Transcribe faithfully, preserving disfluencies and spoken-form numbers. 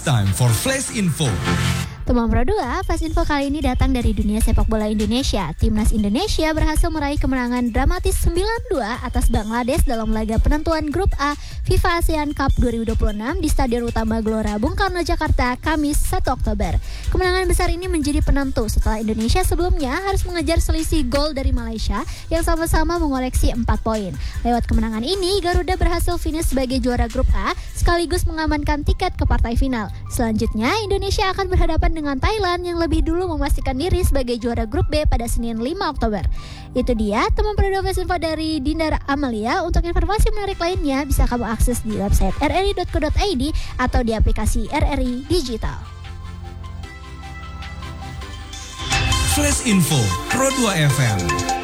time for Flash Info. Teman Pro dua, Flash Info kali ini datang dari dunia sepak bola Indonesia. Timnas Indonesia berhasil meraih kemenangan dramatis sembilan dua atas Bangladesh dalam laga penentuan Grup A FIFA ASEAN Cup dua ribu dua puluh enam di Stadion Utama Gelora Bung Karno, Jakarta, Kamis satu Oktober. Kemenangan besar ini menjadi penentu setelah Indonesia sebelumnya harus mengejar selisih gol dari Malaysia yang sama-sama mengoleksi empat poin. Lewat kemenangan ini, Garuda berhasil finish sebagai juara Grup A sekaligus mengamankan tiket ke partai final. Selanjutnya, Indonesia akan berhadapan dengan Thailand yang lebih dulu memastikan diri sebagai juara Grup B pada Senin lima Oktober. Itu dia teman Pro dua Flash Info dari Dinda Amalia. Untuk informasi menarik lainnya bisa kamu akses di website r r i dot co dot i d atau di aplikasi R R I Digital. Flash Info Pro dua F M.